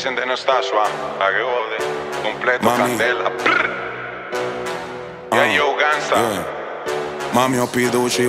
sente non sta su, la che ode, completo candela. Yeah, yo, gangsta. Mami, ho fiducia